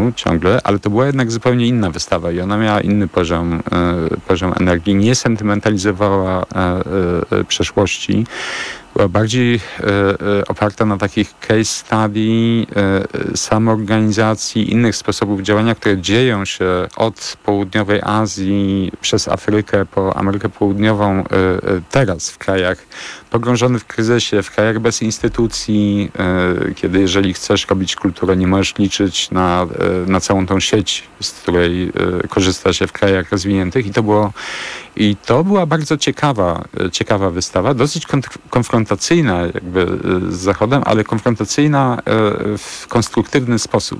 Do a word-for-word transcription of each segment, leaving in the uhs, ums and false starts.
Paryżu ciągle, ale to była jednak zupełnie inna wystawa i ona miała inny poziom, e, poziom energii, nie sentymentalizowała e, e, przeszłości. Była bardziej e, e, oparta na takich case study, e, samoorganizacji, innych sposobów działania, które dzieją się od południowej Azji przez Afrykę po Amerykę Południową e, e, teraz w krajach pogrążonych w kryzysie, w krajach bez instytucji, e, kiedy jeżeli chcesz robić kulturę, nie możesz liczyć na, e, na całą tą sieć, z której e, korzysta się w krajach rozwiniętych. I to było I to była bardzo ciekawa, ciekawa wystawa, dosyć konf- konfrontacyjna jakby z Zachodem, ale konfrontacyjna w konstruktywny sposób.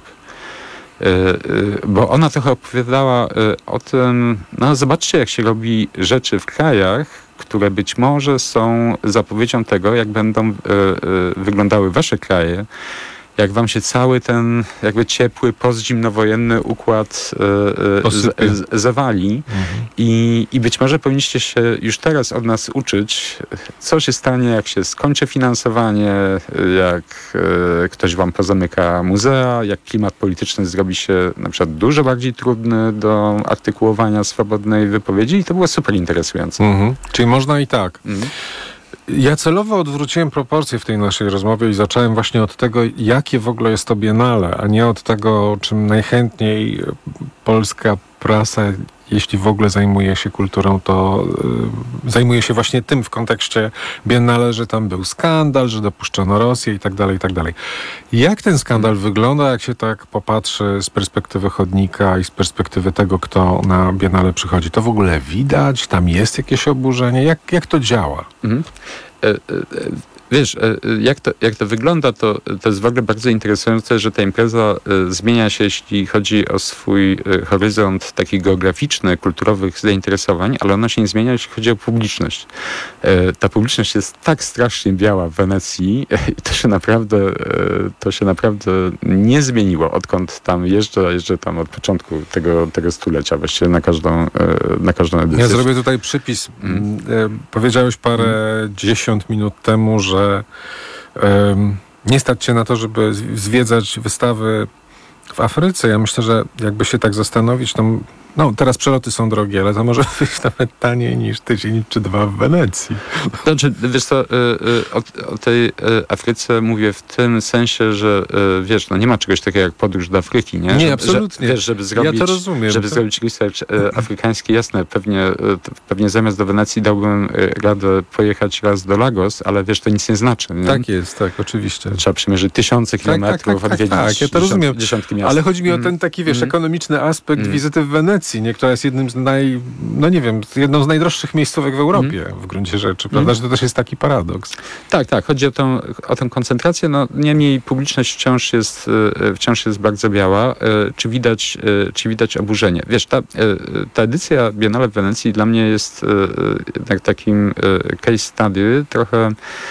Bo ona trochę opowiadała o tym, no zobaczcie, jak się robi rzeczy w krajach, które być może są zapowiedzią tego, jak będą wyglądały wasze kraje, jak wam się cały ten jakby ciepły, postzimnowojenny układ e, z, z, zawali mhm. I, i być może powinniście się już teraz od nas uczyć, co się stanie, jak się skończy finansowanie, jak e, ktoś wam pozamyka muzea, jak klimat polityczny zrobi się na przykład dużo bardziej trudny do artykułowania swobodnej wypowiedzi i to było super interesujące. Mhm. Czyli można i tak. Mhm. Ja celowo odwróciłem proporcje w tej naszej rozmowie i zacząłem właśnie od tego, jakie w ogóle jest to Biennale, a nie od tego, czym najchętniej polska prasa, jeśli w ogóle zajmuje się kulturą, to yy, zajmuje się właśnie tym w kontekście Biennale, że tam był skandal, że dopuszczono Rosję i tak dalej, i tak dalej. Jak ten skandal wygląda, jak się tak popatrzy z perspektywy chodnika i z perspektywy tego, kto na Biennale przychodzi? To w ogóle widać? Tam jest jakieś oburzenie? Jak, jak to działa? Mhm. E, e, Wiesz, jak to, jak to wygląda, to, to jest w ogóle bardzo interesujące, że ta impreza zmienia się, jeśli chodzi o swój horyzont taki geograficzny, kulturowych zainteresowań, ale ona się nie zmienia, jeśli chodzi o publiczność. Ta publiczność jest tak strasznie biała w Wenecji i to się naprawdę, to się naprawdę nie zmieniło, odkąd tam jeżdżę, jeżdżę tam od początku tego, tego stulecia, właściwie na każdą, na każdą edycję. Ja zrobię tutaj przypis. Mm. Powiedziałeś parę mm. dziesiąt minut temu, że że um, nie stać się na to, żeby zwiedzać wystawy w Afryce. Ja myślę, że jakby się tak zastanowić, to no teraz przeloty są drogie, ale to może być nawet taniej niż tydzień czy dwa w Wenecji. Znaczy, wiesz co, o, o tej Afryce mówię w tym sensie, że wiesz, no nie ma czegoś takiego jak podróż do Afryki, nie? Nie, żeby, absolutnie. Że, wiesz, żeby zrobić, ja to rozumiem. Żeby to... zrobić research afrykański, jasne, pewnie, pewnie zamiast do Wenecji dałbym radę pojechać raz do Lagos, ale wiesz, to nic nie znaczy. Nie? Tak jest, tak, oczywiście. Trzeba przymierzyć tysiące kilometrów, tak, tak, tak, odwiedzić tak, ja to rozumiem. dziesiątki miast. Ale chodzi mi o ten taki, wiesz, mm. ekonomiczny aspekt mm. wizyty w Wenecji, nie, która jest jednym z naj, no nie wiem, jedną z najdroższych miejscówek w Europie mm. w gruncie rzeczy, prawda, mm. że to też jest taki paradoks. Tak, tak, chodzi o tą, o tę koncentrację, no niemniej publiczność wciąż jest, wciąż jest bardzo biała. Czy widać, czy widać oburzenie? Wiesz, ta, ta edycja Biennale w Wenecji dla mnie jest jednak takim case study, trochę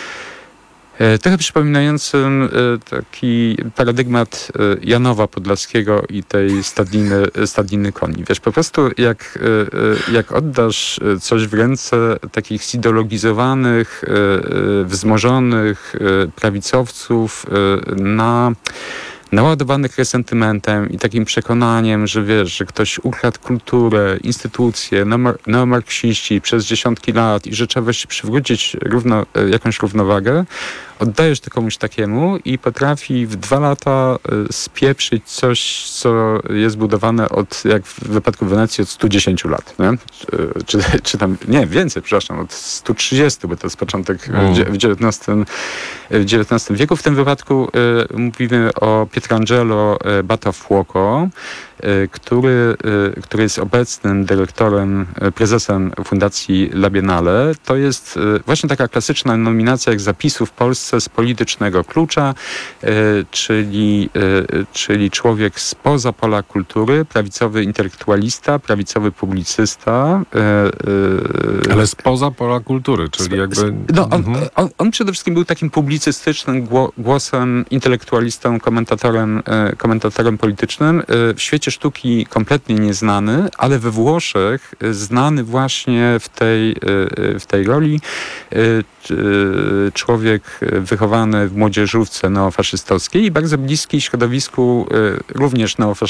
Trochę przypominającym taki paradygmat Janowa Podlaskiego i tej stadniny, stadniny koni. Wiesz, po prostu jak, jak oddasz coś w ręce takich zideologizowanych, wzmożonych prawicowców na naładowanych resentymentem i takim przekonaniem, że wiesz, że ktoś ukradł kulturę, instytucje, neomarksiści przez dziesiątki lat i że trzeba wreszcie przywrócić równo, jakąś równowagę, oddajesz to komuś takiemu i potrafi w dwa lata spieprzyć coś, co jest budowane od, jak w wypadku Wenecji, od stu dziesięciu lat. Nie? Czy, czy tam, nie, więcej, przepraszam, od stu trzydziestu, bo to jest początek mm. w dziewiętnastym, w dziewiętnastym wieku. W tym wypadku y, mówimy o Pietrangelo Buttafuoco, y, który, y, który jest obecnym dyrektorem, prezesem Fundacji La Biennale. To jest y, właśnie taka klasyczna nominacja jak zapisów w Polsce z politycznego klucza, y, czyli, y, czyli człowiek spoza pola kultury, prawicowy intelektualista, prawicowy publicysta. Y, y, Ale spoza pola kultury, czyli jakby... No, on, mhm. on, on przede wszystkim był takim publicystycznym głosem, intelektualistą, komentatorem, y, komentatorem politycznym. Y, w świecie sztuki kompletnie nieznany, ale we Włoszech y, znany właśnie w tej, y, w tej roli. Y, y, człowiek wychowany w młodzieżówce neofaszystowskiej i bardzo bliski środowisku y, również neofaszystowskiej,